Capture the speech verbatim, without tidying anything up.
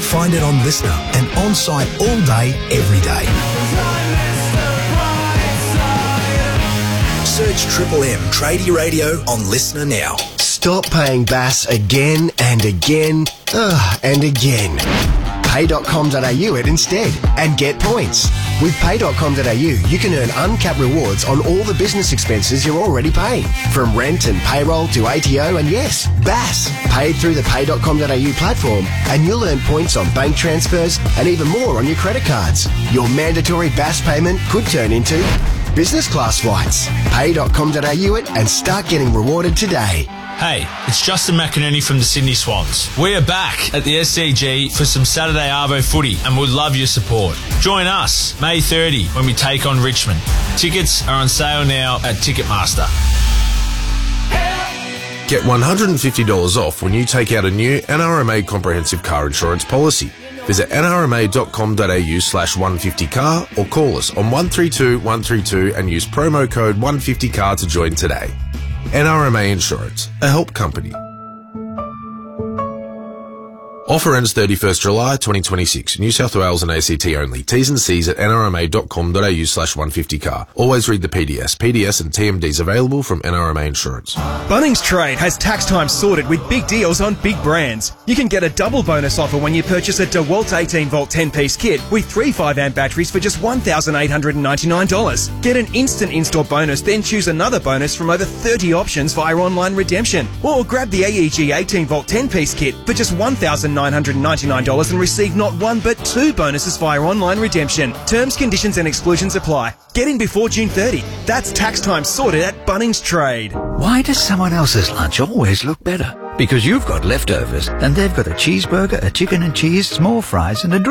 Find it on Listener and on-site all day, every day. Search Triple M Tradie Radio on Listener now. Stop paying B A S again and again ugh, and again. pay dot com dot a u it instead and get points. With pay dot com dot a u, you can earn uncapped rewards on all the business expenses you're already paying. From rent and payroll to A T O and yes, B A S. Paid through the pay dot com dot a u platform and you'll earn points on bank transfers and even more on your credit cards. Your mandatory B A S payment could turn into business class flights. pay dot com dot a u it and start getting rewarded today. Hey, it's Justin McInerney from the Sydney Swans. We are back at the S C G for some Saturday Arvo footy and would love your support. Join us May thirtieth when we take on Richmond. Tickets are on sale now at Ticketmaster. Get one hundred fifty dollars off when you take out a new N R M A comprehensive car insurance policy. Visit n r m a dot com dot a u slash one fifty car or call us on one three two one three two and use promo code one fifty car to join today. N R M A Insurance, a help company. Offer ends thirty-first July twenty twenty-six. New South Wales and A C T only. T's and C's at n r m a dot com dot a u slash one fifty car. Always read the P D S. P D S and T M Ds available from N R M A Insurance. Bunnings Trade has tax time sorted with big deals on big brands. You can get a double bonus offer when you purchase a DeWalt eighteen volt ten piece kit with three five amp batteries for just one thousand eight hundred ninety-nine dollars. Get an instant install bonus, then choose another bonus from over thirty options via online redemption. Or grab the A E G eighteen volt ten piece kit for just one thousand nine hundred ninety-nine dollars and receive not one but two bonuses via online redemption. Terms, conditions and exclusions apply. Get in before June thirtieth. That's tax time sorted at Bunnings Trade. Why does someone else's lunch always look better? Because you've got leftovers and they've got a cheeseburger, a chicken and cheese, small fries and a drink.